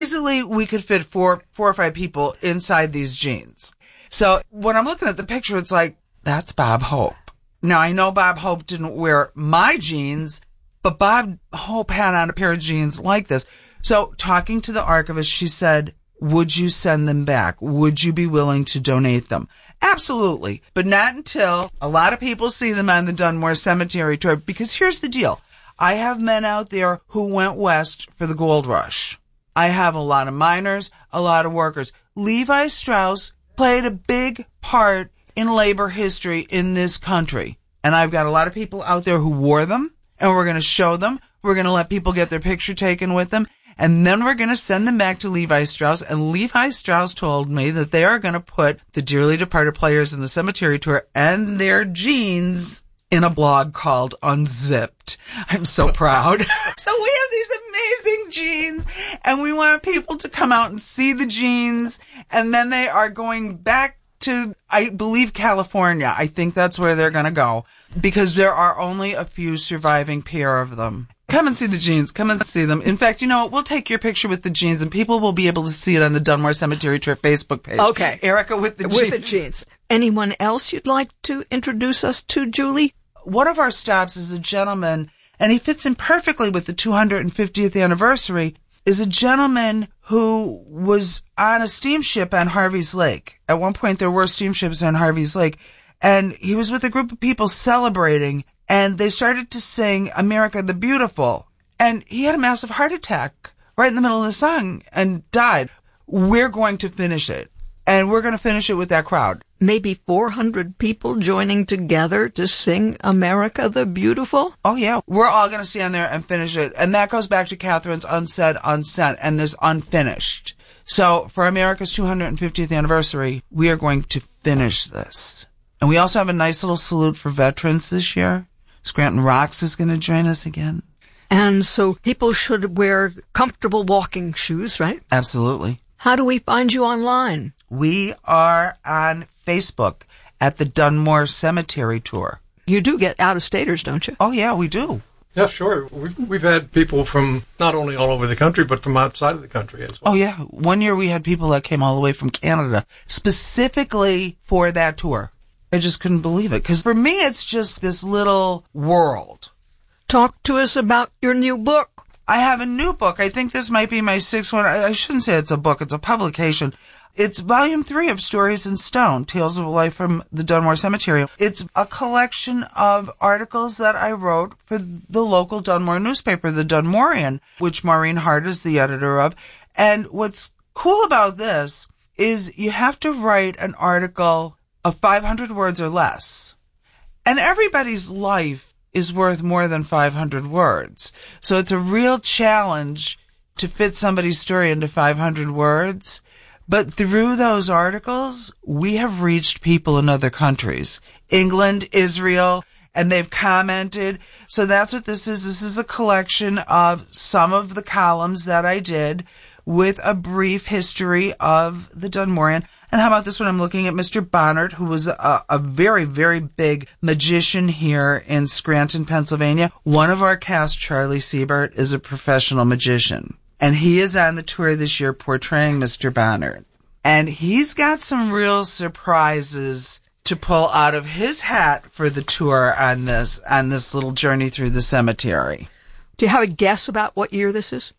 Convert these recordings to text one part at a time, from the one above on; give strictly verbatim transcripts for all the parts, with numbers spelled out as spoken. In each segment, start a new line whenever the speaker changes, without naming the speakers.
Easily, we could fit four, four or five people inside these jeans. So when I'm looking at the picture, it's like, that's Bob Hope. Now, I know Bob Hope didn't wear my jeans, but Bob Hope had on a pair of jeans like this. So talking to the archivist, she said, would you send them back? Would you be willing to donate them? Absolutely. But not until a lot of people see them on the Dunmore Cemetery tour. Because here's the deal. I have men out there who went west for the gold rush. I have a lot of miners, a lot of workers. Levi Strauss played a big part in labor history in this country. And I've got a lot of people out there who wore them, and we're going to show them. We're going to let people get their picture taken with them, and then we're going to send them back to Levi Strauss. And Levi Strauss told me that they are going to put the dearly departed players in the cemetery tour and their jeans in a blog called Unzipped. I'm so proud. So we have these amazing jeans, and we want people to come out and see the jeans, and then they are going back to, I believe, California. I think that's where they're going to go, because there are only a few surviving pair of them. Come and see the jeans. Come and see them. In fact, you know, we'll take your picture with the jeans, and people will be able to see it on the Dunmore Cemetery Tour Facebook page.
Okay.
Erica with the jeans.
With the jeans. Anyone else you'd like to introduce us to, Julie?
One of our stops is a gentleman, and he fits in perfectly with the two hundred fiftieth anniversary, is a gentleman who was on a steamship on Harvey's Lake. At one point, there were steamships on Harvey's Lake, and he was with a group of people celebrating, and they started to sing America the Beautiful. And he had a massive heart attack right in the middle of the song and died. We're going to finish it, and we're going to finish it with that crowd.
Maybe four hundred people joining together to sing America the Beautiful?
Oh, yeah. We're all going to stand there and finish it. And that goes back to Catherine's unsaid, unsent, and this unfinished. So for America's two hundred fiftieth anniversary, we are going to finish this. And we also have a nice little salute for veterans this year. Scranton Rocks is going to join us again.
And so people should wear comfortable walking shoes, right?
Absolutely.
How do we find you online?
We are on Facebook at the Dunmore Cemetery Tour.
You do get out-of-staters, don't you?
Oh, yeah, we do.
Yeah, sure. We've, we've had people from not only all over the country, but from outside of the country as well.
Oh, yeah. One year we had people that came all the way from Canada specifically for that tour. I just couldn't believe it. Because for me, it's just this little world.
Talk to us about your new book.
I have a new book. I think this might be my sixth one. I, I shouldn't say it's a book. It's a publication. It's volume three of Stories in Stone, Tales of Life from the Dunmore Cemetery. It's a collection of articles that I wrote for the local Dunmore newspaper, the Dunmorian, which Maureen Hart is the editor of. And what's cool about this is you have to write an article of five hundred words or less. And everybody's life is worth more than five hundred words. So it's a real challenge to fit somebody's story into five hundred words. But through those articles, we have reached people in other countries, England, Israel, and they've commented. So that's what this is. This is a collection of some of the columns that I did with a brief history of the Dunmorian. And how about this one? I'm looking at Mister Bonnert, who was a, a very, very big magician here in Scranton, Pennsylvania. One of our cast, Charlie Siebert, is a professional magician. And he is on the tour this year portraying Mister Bonnert. And he's got some real surprises to pull out of his hat for the tour on this, on this little journey through the cemetery.
Do you have a guess about what year this is?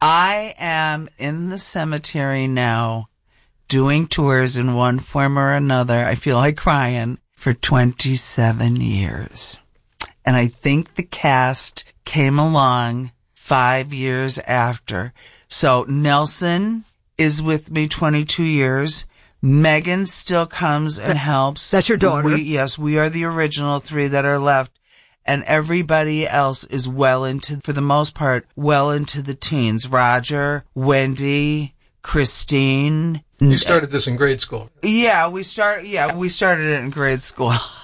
I am in the cemetery now, doing tours in one form or another. I feel like crying for twenty-seven years. And I think the cast came along five years after. So Nelson is with me twenty-two years. Megan still comes and helps.
That's your daughter?
We, yes, we are the original three that are left. And everybody else is well into, for the most part, well into the teens. Roger, Wendy, Christine.
You started this in grade school.
Yeah, we start. Yeah, we started it in grade school.